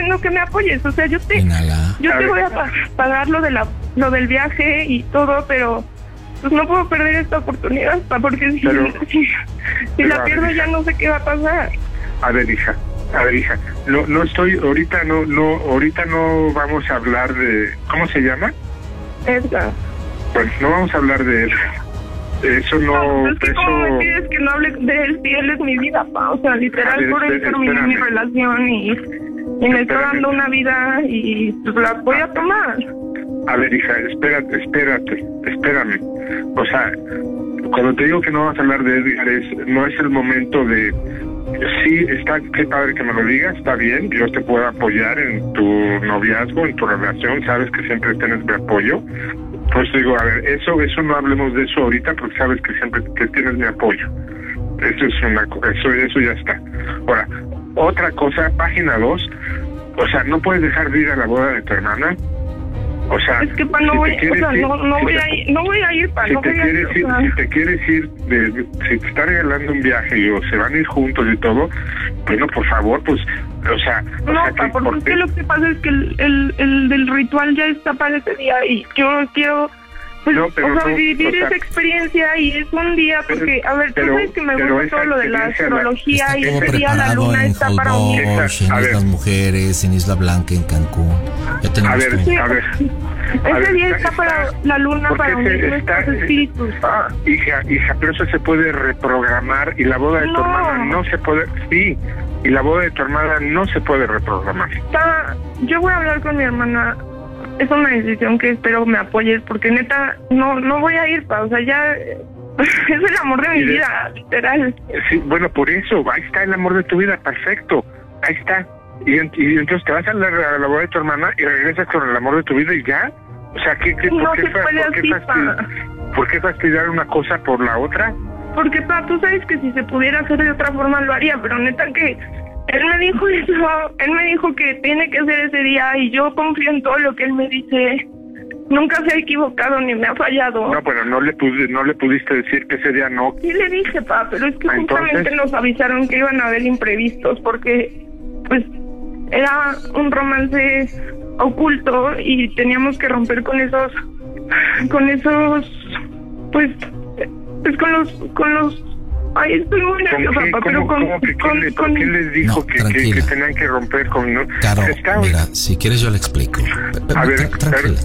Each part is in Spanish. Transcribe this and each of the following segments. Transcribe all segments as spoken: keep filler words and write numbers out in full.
pidiendo que me apoyes, o sea, yo te Inhala. yo te voy a pa- pagar lo de la lo del viaje y todo, pero pues no puedo perder esta oportunidad, pa, porque si, Pero- si, si pero, la pierdo ya no sé qué va a pasar. A ver, hija, a ver, hija, no, no estoy, ahorita no, no, ahorita no vamos a hablar de, ¿cómo se llama? Edgar. Pues no vamos a hablar de él. Eso no, No, pues es que cómo me eso... pides que no hable de él si él es mi vida, pa, o sea, A literal ver, por él espera, terminé mi espérame. relación y, y me está Espérame. dando una vida y pues la voy a tomar. A ver, hija, espérate, espérate, espérame. O sea, cuando te digo que no vamos a hablar de Edgar, es, no es el momento de... Sí, está, qué padre que me lo digas, está bien, yo te puedo apoyar en tu noviazgo, en tu relación, sabes que siempre tienes mi apoyo. Pues digo, a ver, eso, eso no hablemos de eso ahorita porque sabes que siempre que tienes mi apoyo. Eso es una, co- eso, eso ya está. Ahora, otra cosa, página dos, o sea, no puedes dejar de ir a la boda de tu hermana. O sea, Es que pa, no si voy, te o quieres sea, ir- no, no si voy te- a ir, no voy a ir, pa, si no te voy a ir, quieres ir, o sea, si te quieres ir, de, de- si te está regalando un viaje y o se van a ir juntos y todo, bueno, por favor, pues, o sea, o no, sea, pa, que, porque ¿por es que qué? lo que pasa es que el, el, el del ritual ya está para ese día y yo quiero, pues, No, pero o sea, no, vivir o sea, esa experiencia y es un día porque, a ver, tú pero- sabes que me pero gusta esa todo lo de la experiencia la- astrología Está y todo ese día la preparado luna en está para unir. Holbox, en A ver. Islas Mujeres, en Isla Blanca, en Cancún. Ya A tenemos ver, todo. Sí, a ver. A ese ver, día está- está para está- la luna porque para se- unir está- nuestros espíritus, pa. Hija, hija, pero eso se puede reprogramar y la boda de tu No. hermana no se puede, sí, y la boda de tu hermana no se puede reprogramar. Está, yo voy a hablar con mi hermana. Es una decisión que espero me apoyes porque neta no no voy a ir, pa, o sea, ya es el amor de mi Y de- vida, literal. Sí, bueno, por eso, ahí está el amor de tu vida, perfecto, ahí está. Y, en- y entonces te vas a la, a la boda de tu hermana y regresas con el amor de tu vida y ya. O sea, ¿qué, qué, No por, qué, se fa- puede por, qué así, fastidi- pa. ¿por qué fastidiar una cosa por la otra? Porque, pa, tú sabes que si se pudiera hacer de otra forma lo haría, pero neta que él me dijo eso, él me dijo que tiene que ser ese día y yo confío en todo lo que él me dice. Nunca se ha equivocado ni me ha fallado. No, pero no le, pudi- no le pudiste decir que ese día no. Sí le dije, pa, pero es que Entonces- justamente nos avisaron que iban a haber imprevistos porque, pues, era un romance oculto y teníamos que romper con esos, con esos, pues, pues con los, con los, ay, estoy muy ¿Con nerviosa, qué? pa, pero ¿Cómo- con, cómo que quién con, le- con- ¿Quién les dijo No, que, que, tranquila. que tenían que romper con... ¿no? Caro, Está- mira, si quieres yo le explico. Pe- pe- A ver, tra- tranquila.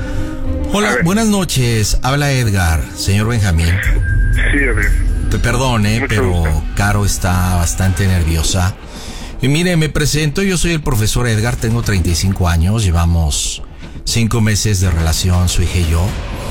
A Hola, ver. buenas noches. Habla Edgar, señor Benjamín. Sí, a ver. Pe- Perdone, Mucho pero gusto. Caro está bastante nerviosa. Y mire, me presento, yo soy el profesor Edgar, tengo treinta y cinco años, llevamos cinco meses de relación, su hija y yo.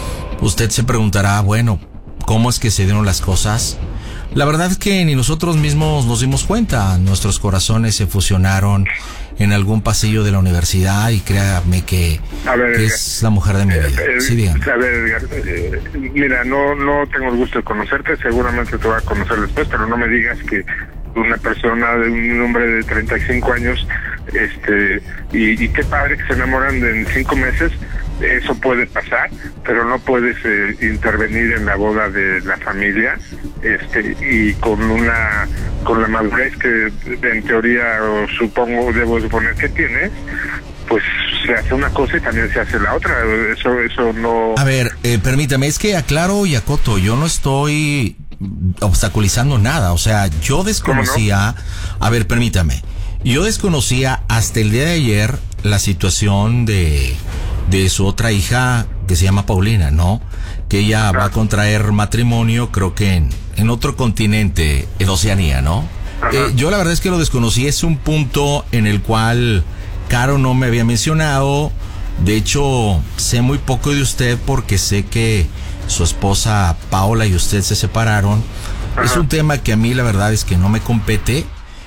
Usted se preguntará, bueno, ¿cómo es que se dieron las cosas? La verdad es que ni nosotros mismos nos dimos cuenta, nuestros corazones se fusionaron en algún pasillo de la universidad y créame que, A ver, que Edgar. es la mujer de mi vida. Eh, Sí, dígame. a ver, Edgar, eh, mira, no no tengo el gusto de conocerte, seguramente te voy a conocer después, pero no me digas que una persona de un hombre de treinta y cinco años, este, y, y qué padre que se enamoran de en cinco meses, eso puede pasar, pero no puedes eh, intervenir en la boda de la familia, este, y con una, con la madurez que en teoría o supongo, debo suponer que tienes, pues se hace una cosa y también se hace la otra. Eso, eso no. A ver, eh, permítame, es que aclaro y acoto, yo no estoy obstaculizando nada, o sea, yo desconocía, a ver, permítame, yo desconocía hasta el día de ayer la situación de, de su otra hija que se llama Paulina, ¿no? Que ella va a contraer matrimonio, creo que en, en otro continente, en Oceanía, ¿no? Eh, yo la verdad es que lo desconocí, es un punto en el cual Caro no me había mencionado. De hecho, sé muy poco de usted porque sé que su esposa Paola y usted se separaron. Ajá. Es un tema que a mí la verdad es que no me compete.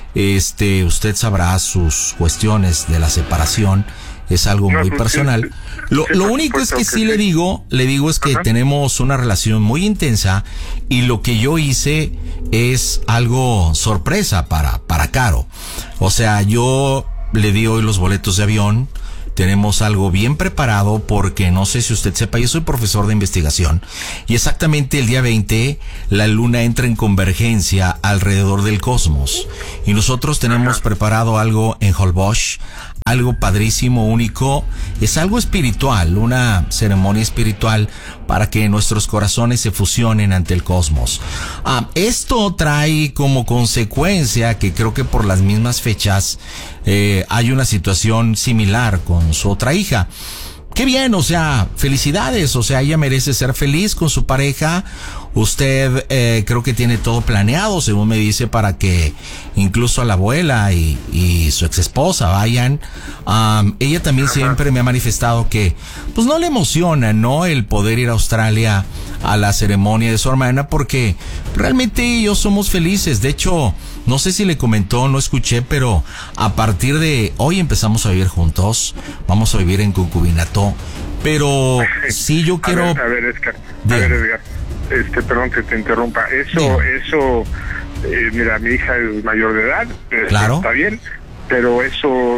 Este, usted sabrá sus cuestiones de la separación. Es algo No, muy pues, personal. sí, Lo, sí, lo por único es supuesto que que sí sí. le digo, le digo es que Ajá. tenemos una relación muy intensa y lo que yo hice es algo sorpresa para, para Caro. O sea, yo le di hoy los boletos de avión. Tenemos algo bien preparado porque no sé si usted sepa, yo soy profesor de investigación y exactamente el día veinte la luna entra en convergencia alrededor del cosmos y nosotros tenemos preparado algo en Holbox, algo padrísimo, único, es algo espiritual, una ceremonia espiritual para que nuestros corazones se fusionen ante el cosmos. Ah, esto trae como consecuencia que creo que por las mismas fechas eh, hay una situación similar con su otra hija. Qué bien, o sea, felicidades, o sea, ella merece ser feliz con su pareja. Usted eh, creo que tiene todo planeado, según me dice, para que incluso a la abuela y, y su ex esposa vayan. Um, ella también siempre me ha manifestado que pues no le emociona, ¿no?, el poder ir a Australia a la ceremonia de su hermana, porque realmente ellos somos felices. De hecho, no sé si le comentó, no escuché, pero a partir de hoy empezamos a vivir juntos, vamos a vivir en concubinato, pero sí yo quiero... A ver, a ver, Edgar, a ver, Edgar, este, perdón que te interrumpa, eso, bien. eso, eh, mira, mi hija es mayor de edad, claro, está bien, pero eso,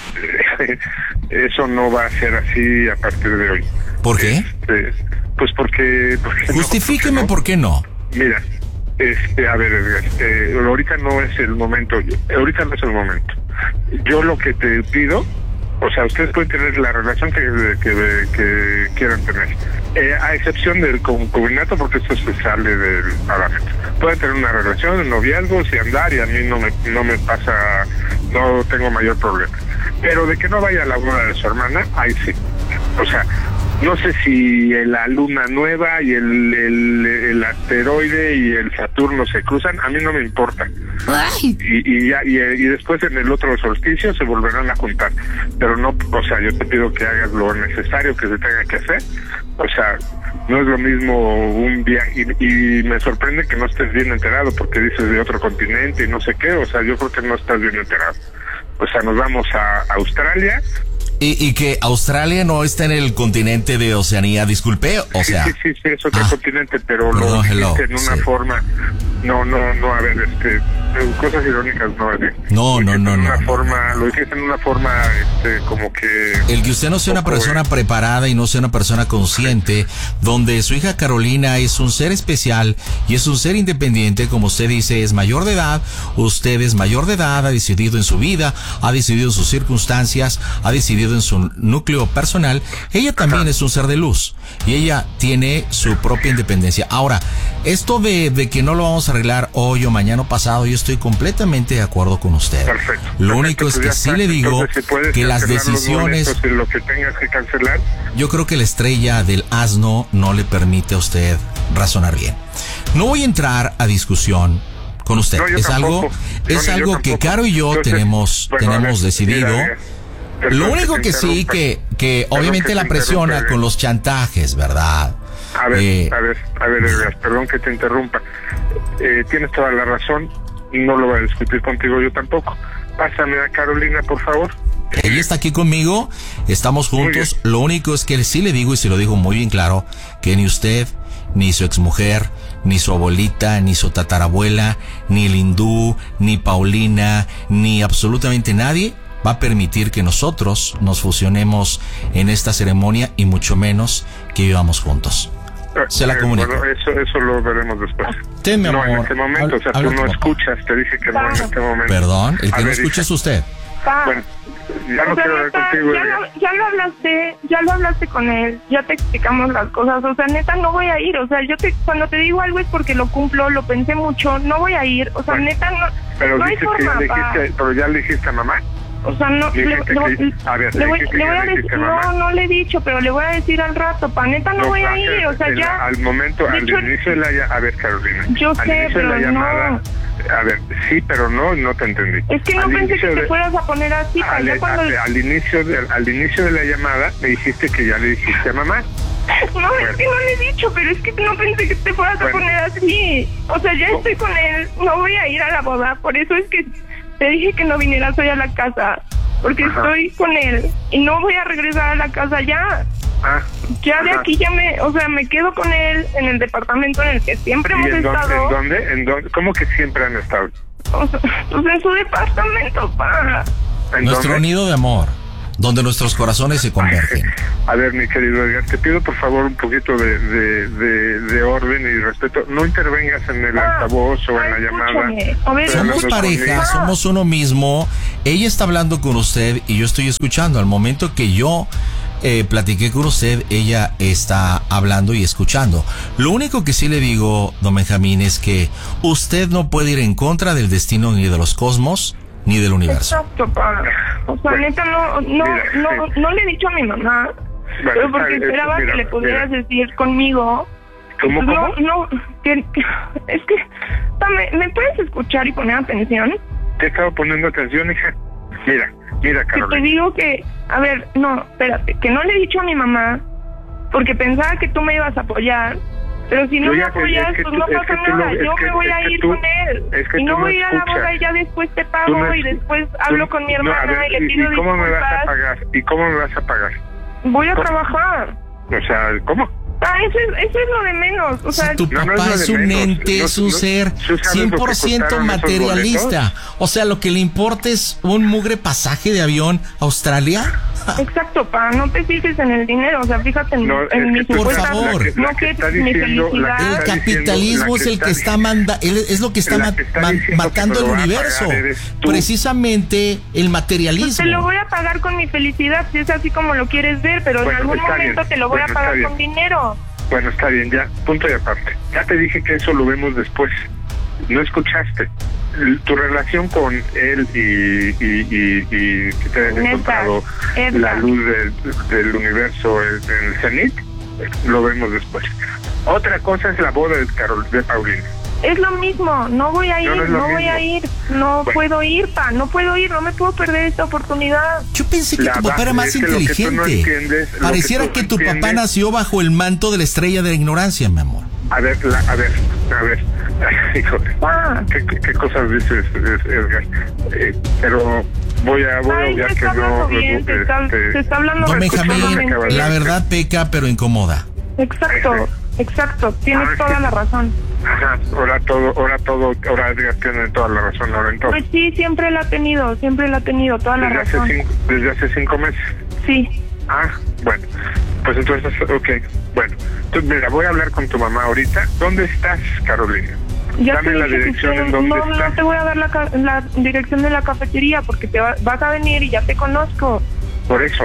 eh, eso no va a ser así a partir de hoy. ¿Por qué? Este, pues porque... porque Justifíqueme no, por qué no. Mira, este, a ver, Edgar, eh, ahorita no es el momento, ahorita no es el momento. Yo lo que te pido, o sea, ustedes pueden tener la relación que, que, que quieran tener, eh, a excepción del concubinato, porque esto se sale del parlamento. Pueden tener una relación, un noviazgo, y andar, y a mí no me, no me pasa, no tengo mayor problema. Pero de que no vaya a la boda de su hermana, ahí sí. O sea, no sé si la luna nueva y el, el, el asteroide y el Saturno se cruzan, a mí no me importa. Y, y, ya, y, y después en el otro solsticio se volverán a juntar. Pero no, o sea, yo te pido que hagas lo necesario que se tenga que hacer. O sea, no es lo mismo un viaje, y, y me sorprende que no estés bien enterado, porque dices de otro continente y no sé qué. O sea, yo creo que no estás bien enterado. O sea, nos vamos a Australia. Y, y que Australia no está en el continente de Oceanía, disculpe, o sea... Sí, sí, sí, sí es otro ah, continente, pero perdón, lo dijiste hello, en una sí. forma... No, no, no, a ver, este... Cosas irónicas, no, es No, no, no, en una no, forma, no. Lo dijiste en una forma, este, como que... El que usted no sea una persona es. preparada y no sea una persona consciente, donde su hija Carolina es un ser especial y es un ser independiente, como usted dice, es mayor de edad, usted es mayor de edad, ha decidido en su vida, ha decidido en sus circunstancias, ha decidido en su núcleo personal. Ella también Ajá. es un ser de luz y ella tiene su propia independencia. Ahora, esto de, de que no lo vamos a arreglar hoy o mañana o pasado, yo estoy completamente de acuerdo con usted. Perfecto. Lo Perfecto, único pues es que sí está. le digo Entonces, si que las decisiones... Los lo que tengas que cancelar. Yo creo que la estrella del asno no le permite a usted razonar bien. No voy a entrar a discusión con usted. No, es tampoco. algo, es no, algo que Caro y yo Entonces, tenemos, bueno, tenemos ver, decidido. Mira, mira. Lo único que, que sí, que, que obviamente que la presiona con los chantajes, ¿verdad? A ver, eh, a ver, a ver, Edgar, perdón que te interrumpa. Eh, tienes toda la razón, no lo voy a discutir contigo yo tampoco. Pásame a Carolina, por favor. Ella está aquí conmigo, estamos juntos. Lo único es que sí le digo, y se lo digo muy bien claro, que ni usted, ni su exmujer, ni su abuelita, ni su tatarabuela, ni el hindú, ni Paulina, ni absolutamente nadie va a permitir que nosotros nos fusionemos en esta ceremonia, y mucho menos que vivamos juntos. Se la comunico. Bueno, eso, eso lo veremos después. Sí, mi amor. No en este momento, o sea, tú no escuchas, te dije que no en este momento. Perdón, el que a no ver, escucha es usted. Pa, bueno, ya no o sea, quiero hablar neta, contigo. Ya lo, ya lo hablaste, ya lo hablaste con él, ya te explicamos las cosas, o sea, neta, no voy a ir, o sea, yo te, cuando te digo algo es porque lo cumplo, lo pensé mucho, no voy a ir, o sea, bueno, neta, no, pero no hay dices forma, que ya le dijiste, pero ya le dijiste a mamá. O sea, no, le, le, que, le, a ver, le voy, le voy a le decir, no, no le he dicho, pero le voy a decir al rato, pa, neta, no, no voy a ir, o sea, el, ya. Al momento, al hecho, inicio de la llamada, a ver, Carolina. Yo al sé, inicio pero de la llamada, no. A ver, sí, pero no, no te entendí. Es que no al pensé que de, te fueras a poner así, pa, al, ya cuando... al, al, inicio de, al inicio de la llamada me dijiste que ya le dijiste a mamá. No, bueno. Es que no le he dicho, pero es que no pensé que te fueras bueno. a poner así. O sea, ya estoy con él, no voy a ir a la boda, por eso es que te dije que no vinieras hoy a la casa, porque Ajá. estoy con él y no voy a regresar a la casa ya. Ah, ya de Ajá. aquí ya me, o sea, me quedo con él en el departamento en el que siempre hemos en estado. Dónde, ¿En dónde? ¿En dónde? ¿Cómo que siempre han estado? O sea, pues en su departamento, pa. Nuestro dónde? nido de amor. donde nuestros corazones se convergen. A ver, mi querido Edgar, te pido por favor un poquito de, de, de, de orden y respeto. No intervengas en el Ah, altavoz o en la llamada. A ver, Estoy Somos hablando pareja, conmigo. somos uno mismo. Ella está hablando con usted y yo estoy escuchando. Al momento que yo eh, platiqué con usted, ella está hablando y escuchando. Lo único que sí le digo, don Benjamín, es que usted no puede ir en contra del destino ni de los cosmos ni del universo. Exacto, pa. O sea, Bueno, neta, no, no, mira, no, sí. no le he dicho a mi mamá, Bueno, pero porque está- esperaba mira, que le pudieras mira. decir conmigo. ¿Cómo, No, cómo? no, que, que- es que, pa, ¿me, ¿me puedes escuchar y poner atención? Te he estado poniendo atención, hija. Mira, mira, Que te Carolina. digo que, a ver, no, espérate, que no le he dicho a mi mamá, porque pensaba que tú me ibas a apoyar, pero si no Yo me ya- apoyas, es que pues tú- no es pasa que tú nada, no- es yo que- me voy es a que ir tú- con él, es que y tú no no voy a ir a la escuchas. boda y ya después te Tú pago, no y escu- después tú- hablo con mi no, a hermana ver, y le pido ¿y cómo me vas a disculpas. pagar? ¿Y cómo me vas a pagar? Voy a ¿Cómo? trabajar. O sea, ¿cómo? Ah, eso es, eso es lo de menos, o sea, Si tu no, no papá es lo es de un menos. ente, No, es un no, ser ¿tú sabes lo que cien por ciento costaron esos materialista. boletos? O sea, lo que le importa es un mugre pasaje de avión a Australia. exacto, pa, no te fijes en el dinero, o sea, fíjate en, No, es en que mis tú- Por supuestas, favor. la que- la no que que está mi diciendo- la felicidad. que El está capitalismo diciendo- es la el que que está está manda, él es lo que está la ma- que está ma- diciendo que matando me el lo va a universo. pagar eres tú. Precisamente el Pues materialismo. te lo voy a pagar con mi felicidad, si es así como lo quieres ver, pero Bueno, en algún está momento bien. te lo voy Bueno, a está pagar bien. con dinero. Bueno, está bien, ya, punto y aparte. Ya te dije que eso lo vemos después. No escuchaste. L- Tu relación con él y, y, y, y que te hayas Neta, encontrado Edgar. la luz del, del universo en en el cenit, lo vemos después. Otra cosa es la boda de Carol, de Paulina. Es lo mismo, no voy a ir, No, no, no es lo voy a mismo. ir, no Bueno. puedo ir, pa, no puedo ir, no me puedo perder esta oportunidad. Yo pensé que La tu papá base era más es que lo que tú inteligente. no entiendes, lo que Pareciera tú que, no tu papá entiendes- nació bajo el manto de la estrella de la ignorancia, mi amor. A ver, la, a ver, a ver. Híjole, Pa, ¿qué, qué, qué cosas dices, Edgar? Eh, pero voy a, voy a ay, obviar te que está hablando no... bien, te está, este, te está hablando Don Benjamín, respetuosamente. la verdad peca, pero incomoda. Exacto, exacto, tienes Ah, toda sí. la razón. Ajá, ahora todo, ahora todo, ahora Edgar tiene toda la razón, ahora en todo. Pues sí, siempre la ha tenido, siempre la ha tenido, toda la Desde hace, razón. cinco, desde hace cinco meses. Sí, Ah, bueno, pues entonces, ok, bueno. Entonces, mira, voy a hablar con tu mamá ahorita. ¿Dónde estás, Carolina? ya Dame te la dije que dirección usted- en donde no, estás. no te voy a dar la, ca- la dirección de la cafetería porque te va- vas a venir y ya te conozco. Por eso,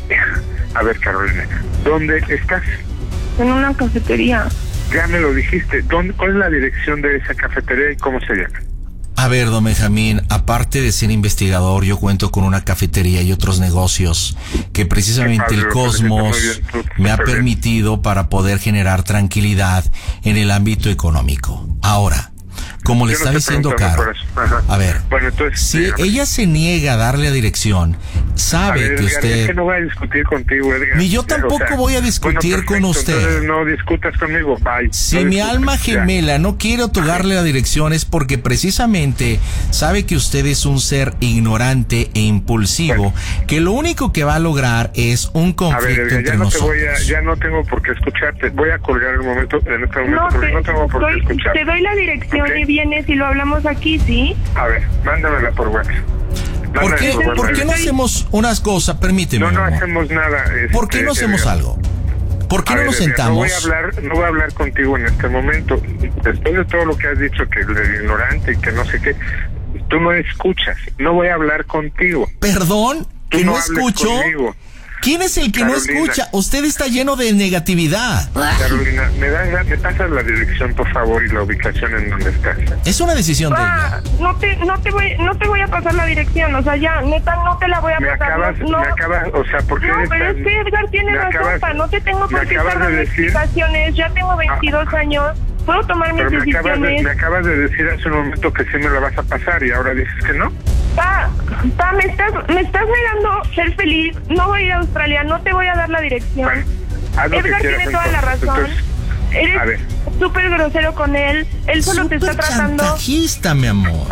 a ver, Carolina, ¿dónde estás? En una cafetería. Ya me lo dijiste. ¿Dónde, ¿Cuál es la dirección de esa cafetería y cómo se llama? A ver, don Benjamín, aparte de ser investigador, yo cuento con una cafetería y otros negocios que precisamente Qué padre, el lo felicito muy cosmos bien, tú, me ha súper bien. permitido para poder generar tranquilidad en el ámbito económico. Ahora, como le Yo no está estoy diciendo preguntando Caro, por eso. Ajá. a ver, Bueno, entonces, si dígame. ella se niega a darle la dirección, A sabe ver, que Edgar, es usted... que no voy a discutir contigo, Edgar. Ni yo O tampoco sea, voy a discutir bueno, con perfecto, usted. Entonces no discutas conmigo, bye. Si No mi discutas, alma ya. gemela no quiere otorgarle la dirección es porque precisamente sabe que usted es un ser ignorante e impulsivo, que lo único que va a lograr es un A ver, conflicto Edgar, ya entre no te nosotros. voy a, ya no tengo por qué escucharte. Voy a colgar el momento, en este momento, No, porque te, no tengo por qué doy- escucharte. te doy la dirección Ok. y vienes y lo hablamos aquí, ¿sí? A ver, mándamela por WhatsApp. ¿Por Mándamela qué, por ¿Por qué no WhatsApp. hacemos unas cosas? Permíteme, No, mi no amor. hacemos nada. ¿Por qué este, no hacemos Edgar. algo? ¿Por qué A no ver, nos Edgar, No voy, a sentamos? hablar, no voy a hablar contigo en este momento. Después de todo lo que has dicho, que el ignorante y que no sé qué, tú no escuchas. No voy a hablar contigo. Perdón, Tú que no no hables escucho. conmigo. ¿Quién es el que no Carolina. escucha? Usted está lleno de negatividad. Carolina, ¿me, das, me pasas la dirección, por favor, y la ubicación en donde estás? Es una decisión de Pa, ella. no te, no te voy, no te voy a pasar la dirección, o sea, ya, neta, no te la voy a Me pasar. acabas, no, me acabas, o sea, ¿por qué no, eres pero tan- es que Edgar tiene me razón, acabas- pa, no te tengo me por qué acabas estar de dando decir- explicaciones, ya tengo veintidós Ah. años, puedo tomar mis Pero me acabas, de, decisiones. me acabas de decir hace un momento que sí me la vas a pasar y ahora dices que no. Pa, pa, me estás, me estás negando ser feliz, no voy a ir a Australia, no te voy a dar la dirección. Bueno, haz lo que Edgar quieras, tiene toda la entonces. razón. Entonces, a ver. Eres súper grosero con él, él solo te está Súper tratando. chantajista, mi amor.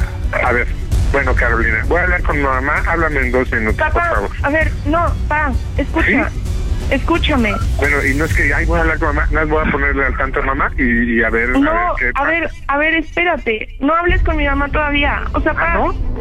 A ver, bueno, Carolina, voy a hablar con mi mamá, háblame en dos minutos, por Papá, favor. a ver, no, pa, escucha, ¿Sí? escúchame. Bueno, y no es que, ay, voy a hablar con mamá, nada, voy a ponerle al tanto a mamá y, y a ver, No, a ver qué a pasa. ver, a ver, espérate, no hables con mi mamá todavía. O sea, ¿Ah, pa, no?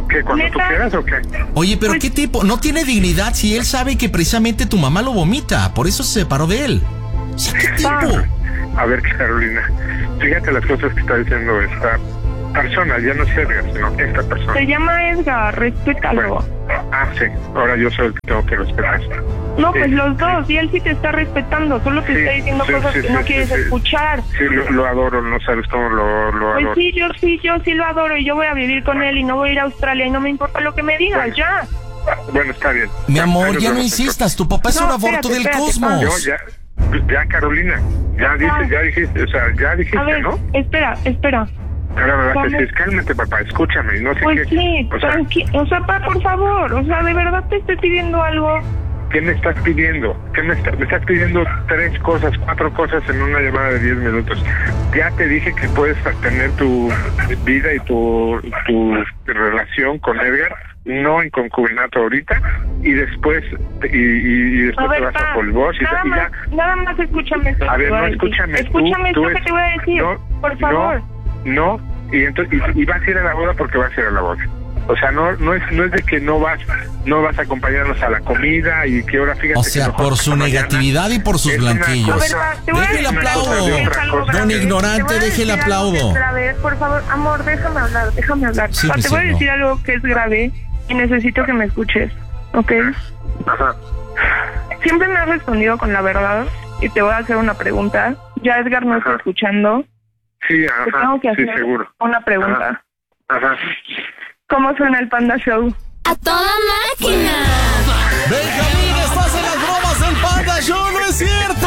¿Qué, cuando ¿Neta? tú quieras o qué? Oye, pero Pues- ¿qué tipo? No tiene dignidad si él sabe que precisamente tu mamá lo vomita. Por eso se separó de él. O sea, ¿qué tipo? A ver, Carolina, fíjate las cosas que está diciendo esta persona, ya no es Edgar, sino esta persona. Se llama Edgar, respétalo. Bueno, ah, sí, ahora yo soy el que tengo que respetar. No, pues Sí, los sí. dos, y él sí te está respetando, solo te Sí, está diciendo sí, cosas sí, que sí, no sí, quieres sí. escuchar. Sí, lo, lo adoro, no sabes cómo lo, lo Pues adoro. sí, yo sí, yo sí lo adoro y yo voy a vivir con él y no voy a ir a Australia y no me importa lo que me digas, Bueno. ya. Bueno, está bien. Mi Bueno, ahí amor, nos ya no vemos insistas. Tu papá es No, un aborto espérate, del espérate, cosmos. entonces. Yo ya, ya Carolina, ya dices, ya dijiste, o sea, ya dijiste, A ver, ¿no? espera, espera. Ahora me vas a Vamos. decir, cálmate, papá, escúchame, y no sé Pues qué. sí, O sea, tranqui- o sea, pa, por favor, o sea, de verdad te estoy pidiendo algo. ¿qué me estás pidiendo? ¿Qué me, está- me estás pidiendo tres cosas, cuatro cosas en una llamada de diez minutos? Ya te dije que puedes tener tu vida y tu, tu relación con Edgar, no en concubinato ahorita, y después y, y, y después A te ver, vas a pa, Polvos y, nada y más, ya. nada más escúchame esto. A que ver, te voy no, a decir. escúchame. tú- Escúchame tú esto que es- te voy a decir, no, por favor. No, no, y entonces y, y vas a ir a la boda porque vas a ir a la boda. O sea, no no es no es de que no vas no vas a acompañarnos a la comida y que ahora fíjate O que sea, mejor por su mañana negatividad y por sus es una blanquillos. A ver, cosa- pa, te voy a Déjele decir aplaudo. algo que es algo Don grave. ignorante, Te voy a déjele decir algo que aplaudo. es grave. Por favor, amor, déjame hablar, déjame hablar. Sí, Pa, mi te voy a cielo. decir algo que es grave y necesito que me escuches, ¿ok? Ajá. Siempre me has respondido con la verdad y te voy a hacer una pregunta. Ya Edgar no está Ajá. escuchando. Sí, Te ajá. tengo que Sí, hacer seguro. una pregunta. Ajá. ¿Cómo suena el Panda Show? ¡A toda máquina! Benjamín, estás en las bromas del Panda Show, ¿no es cierto?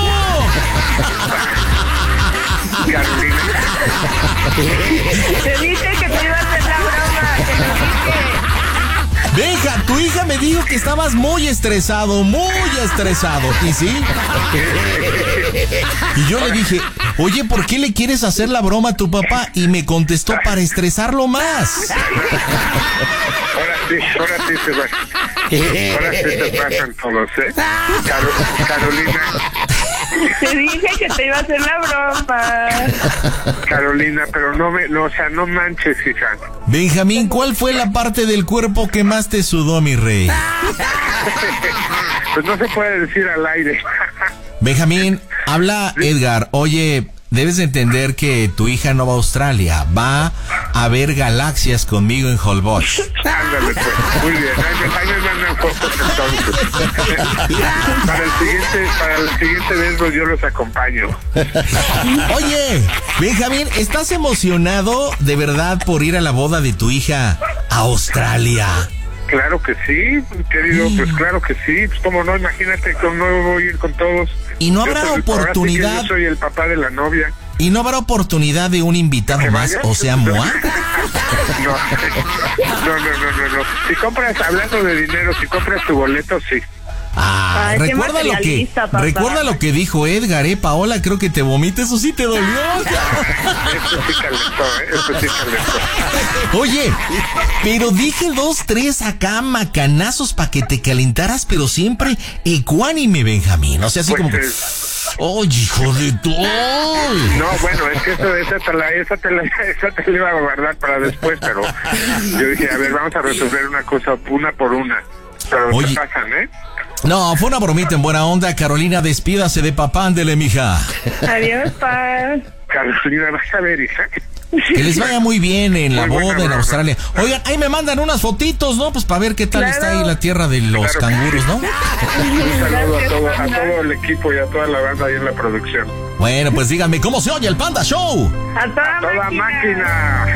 Carolina. Te dije que te iba a hacer la broma, te lo dije. Benja, tu hija me dijo que estabas muy estresado, muy estresado. ¿Y sí? Y yo le dije, oye, ¿por qué le quieres hacer la broma a tu papá? Y me contestó, para estresarlo más. Ahora sí, ahora sí se va. Ahora sí se pasan todos, ¿eh? Caro- Carolina, Te dije que te iba a hacer la broma. Carolina, pero no me, no, o sea, no manches, hija. Benjamín, ¿cuál fue la parte del cuerpo que más te sudó, mi rey? Pues no se puede decir al aire. Benjamín, habla Edgar. Oye, debes de entender que tu hija no va a Australia, va a ver galaxias conmigo en Holbox. Ándale, pues. Muy bien. Ahí me, ahí me mandan fotos entonces. Para el siguiente, para el siguiente vez pues, yo los acompaño. Oye, Benjamín, ¿estás emocionado de verdad por ir a la boda de tu hija a Australia? Claro que sí, querido, pues claro que sí. Pues cómo no, imagínate que no voy a ir con todos. Y no Yo habrá soy- ahora sí que oportunidad. Yo soy el papá de la novia. ¿Y no habrá oportunidad de un invitado ¿Que más, vaya? o sea, Moa? No, no, no, no, no, no. Si compras, hablando de dinero, si compras tu boleto, sí. Ah, Ay, qué recuerda lo que materialista, papá. recuerda lo que dijo Edgar, eh, Paola, creo que te vomita, eso sí te dolió. Esto sí calentó, ¿eh? Esto sí calentó. Oye, pero dije dos, tres acá macanazos para que te calentaras, pero siempre ecuánime, Benjamín. O sea, así Pues, como que, eh, ¡oye, hijo de tu! No, bueno, es que eso, esa, te la, esa, te la, esa te la iba a guardar para después, pero yo dije, a ver, vamos a resolver una cosa una por una. Pero Oye. se pasan, ¿eh? No, fue una bromita en buena onda. Carolina, despídase de papá, ándele, mija. Adiós, pa. Carolina, vas a ver, hija. Que les vaya muy bien en la Muy buena boda en broma. Australia. Oigan, ahí me mandan unas fotitos, ¿no? Pues para ver qué tal Claro. está ahí la tierra de los Claro que canguros, ¿no? Un saludo a todo, a todo el equipo y a toda la banda ahí en la producción. Bueno, pues díganme, ¿cómo se oye el Panda Show? A toda, Toda máquina.